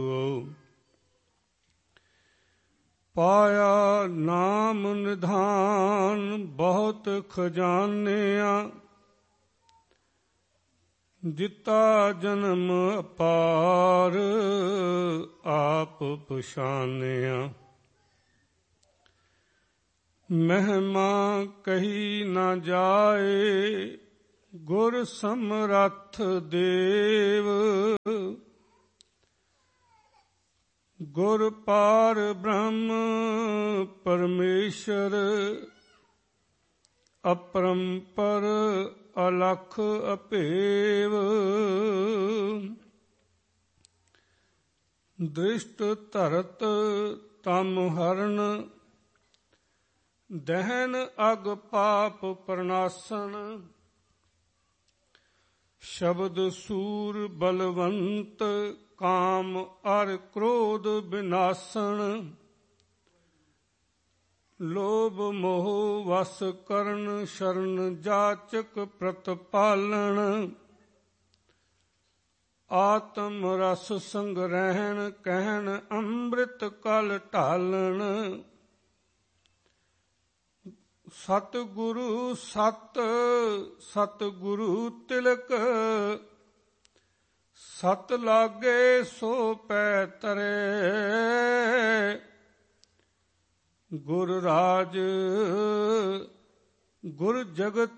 JIO. ਪਾਇਆ ਨਾਮ ਨਿਧਾਨ ਬਹੁਤ ਖਜ਼ਾਨਿਆਂ, ਦਿੱਤਾ ਜਨਮ ਅਪਾਰ ਆਪ ਪਛਾਨਿਆ। ਮਹਿਮਾ ਕਹੀ ਨਾ ਜਾਏ ਗੁਰ ਸਮਰੱਥ ਦੇਵ, ਗੁਰ ਪਾਰ ਬ੍ਰਹਮ ਪਰਮੇਸ਼ਰ, ਅਪਰੰਪਰ ਅਲਖ ਅਭੇਵ। ਦ੍ਰਿਸ਼ਟ ਧਰਤ ਤਮ ਹਰਨ, ਦਹਿਨ ਅਗ ਪਾਪ ਪ੍ਰਨਾਸਨ। ਸ਼ਬਦ ਸੂਰ ਬਲਵੰਤ, ਕਾਮ ਅਰ ਕ੍ਰੋਧ ਵਿਨਾਸਨ। ਲੋਭ ਮੋਹ ਵਸ ਕਰਨ, ਸ਼ਰਨ ਜਾਚਕ ਪ੍ਰਤਪਾਲਨ। ਆਤਮ ਰਸ ਸੰਗ੍ਰਹਿਣ, ਕਹਿਣ ਅੰਮ੍ਰਿਤ ਕਲ ਢਾਲਣ। ਸਤਿਗੁਰੂ ਸਤ ਸਤਿਗੁਰੂ ਤਿਲਕ, ਸਤ ਲਾਗੇ ਸੋ ਪੈ ਤਰੇ। ਗੁਰ ਰਾਜ ਗੁਰ ਜਗਤ